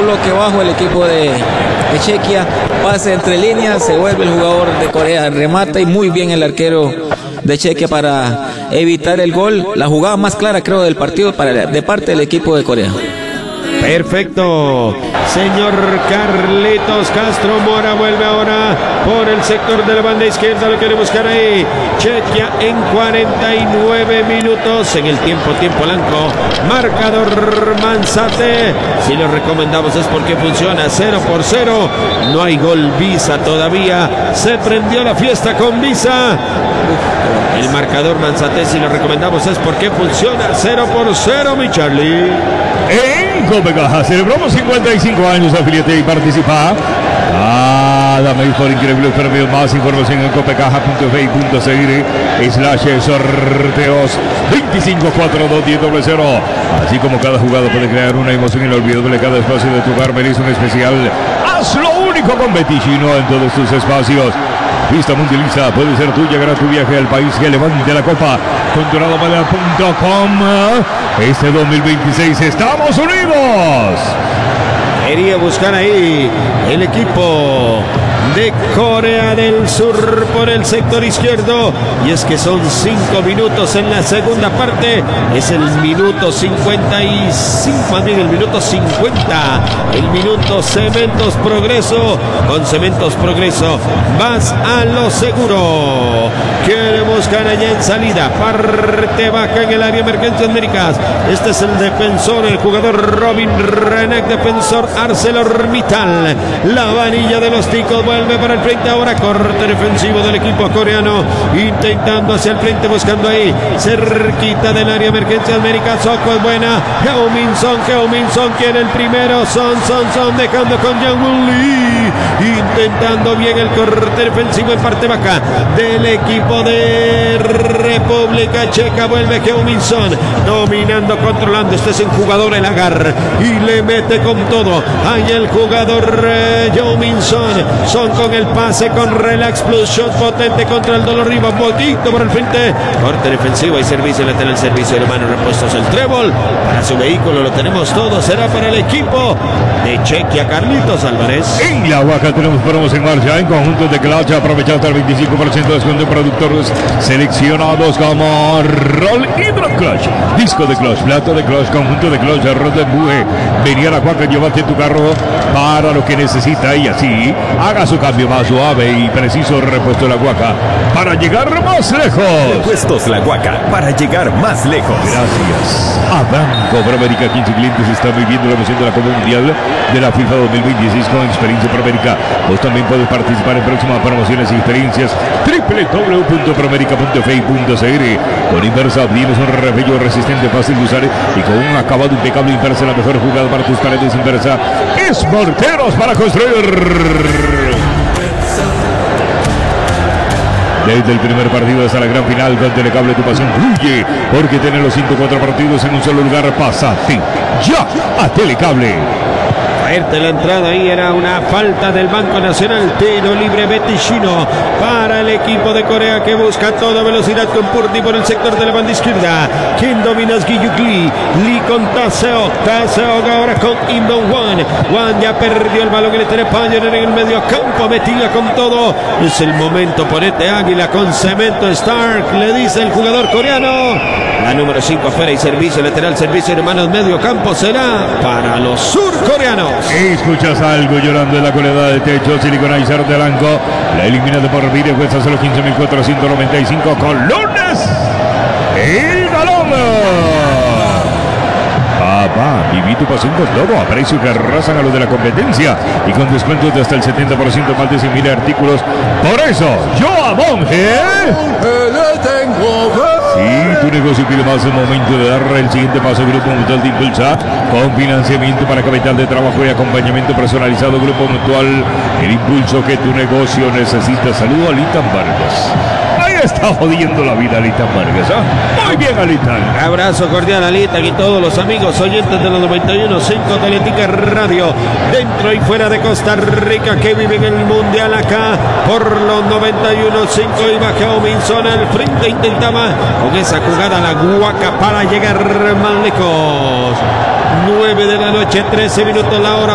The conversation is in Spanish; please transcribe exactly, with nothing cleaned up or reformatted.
bloque bajo el equipo de, de Chequia, pase entre líneas, se vuelve el jugador de Corea, remata y muy bien el arquero de Chequia para evitar el gol, la jugada más clara creo del partido para, de parte del equipo de Corea. Perfecto, señor Carlitos Castro Mora vuelve ahora por el sector de la banda izquierda, lo quiere buscar ahí Chequia en cuarenta y nueve minutos en el tiempo, tiempo blanco, marcador Manzate, si lo recomendamos es porque funciona cero por cero, no hay gol Visa todavía, se prendió la fiesta con Visa, el marcador Manzate si lo recomendamos es porque funciona cero por cero, mi Charlie. En Copecaja celebramos cincuenta y cinco años, afiliate y participa. Ah, dame por increíbles premios. Más información en copecaja punto fe punto cr slash sorteos veinticinco cuatro dos diez cero. Así como cada jugada puede crear una emoción inolvidable, cada espacio de tu hogar merece un especial. Hazlo único con Beticino en todos tus espacios. Vista Mundializa puede ser tuya, gana tu viaje al país que levante la copa con dorado madera punto com. Este dos mil veintiséis Estados Unidos. Quería buscar ahí el equipo de Corea del Sur por el sector izquierdo, y es que son cinco minutos en la segunda parte, es el minuto cincuenta y cinco, más bien el minuto cincuenta, el minuto Cementos Progreso, con Cementos Progreso vas a lo seguro. Quiere buscar allá en salida, parte baja en el área emergencia Américas, este es el defensor, el jugador Robin Renek, defensor ArcelorMittal, la varilla de los ticos vuelve para el frente, ahora corte defensivo del equipo coreano, intentando hacia el frente, buscando ahí, cerquita del área emergencia América, Soco es buena, Heung-min Son, Heung-min Son quiere el primero, Son, Son, Son, dejando con Jang-Won Lee, intentando bien el corte defensivo en parte baja del equipo de República Checa, vuelve Heung-min Son, dominando, controlando, este es el jugador el agar, y le mete con todo, ahí el jugador eh, Heung-min Son, Son con el pase con Relax Plus, shot potente contra el dolor arriba, voltito por el frente, corte defensivo y servicio lateral, servicio de mano, repuestos el trébol para su vehículo, lo tenemos todo, será para el equipo de Chequia, Carlitos Álvarez. En la Huaca tenemos promos en marcha en conjuntos de Clutch, aprovecha hasta el veinticinco por ciento de descuento en productos seleccionados como Roll Hydro Clutch, disco de Clutch, plato de Clutch, conjunto de Clutch, arroz de buje. Venía a la Huaca, llévate tu carro para lo que necesita y así haga su cambio más suave y preciso. Repuesto La Huaca para llegar más lejos. Repuestos La Huaca para llegar más lejos. Gracias a Banco Promérica, quince clientes están viviendo la emoción de la Copa Mundial de la FIFA dos mil veintiséis con experiencia Promérica. Vos también puedes participar en próximas promociones y experiencias. doble u doble u doble u punto promérica punto fe punto cr. Con Inversa obtienes un rebello resistente, fácil de usar y con un acabado impecable. Inversa, la mejor jugada para tus paredes. Inversa es morteros para construir. Desde el primer partido hasta la gran final, con Telecable tu pasión fluye, porque tener los ciento cuatro partidos en un solo lugar. Pásate ya a Telecable. Fuerte la entrada ahí, era una falta del Banco Nacional, tiro libre Beticino para el equipo de Corea que busca toda velocidad con Purdy por el sector de la banda izquierda. Quien domina es Giyuk Lee, Lee con Taseo, Taseo ahora con Inbon Wan, Wan ya perdió el balón, le tiene Pioneer en el medio campo, metida con todo, es el momento, ponete Águila con cemento Stark, le dice el jugador coreano. La número cinco afuera y servicio lateral, servicio en hermanos medio campo será para los surcoreanos. Escuchas algo llorando en la colada de techo, Siliconizar de Blanco, la elimina de por vida, cuesta solo quince mil cuatrocientos noventa y cinco colones. ¡Y galón! Papá, viví tu pasión con todo, a precio que arrasan a los de la competencia y con descuentos de hasta el setenta por ciento, más de cien mil artículos. Por eso, yo a Monje le tengo fe. Si tu negocio pide más, es momento de dar el siguiente paso. Grupo Mutual te impulsa con financiamiento para capital de trabajo y acompañamiento personalizado. Grupo Mutual, el impulso que tu negocio necesita. Saludo a Alitan Vargas. Ahí está jodiendo la vida Alitan Vargas, ¿eh? Muy bien, Alitan. Abrazo cordial, Alitan, y todos los amigos oyentes de los noventa y uno punto cinco Teletica Radio, dentro y fuera de Costa Rica, que viven el Mundial acá por los noventa y uno punto cinco. Iba Heung-min Son al frente, intentaba con esa jugada La Huaca para llegar más lejos. nueve de la noche, trece minutos la hora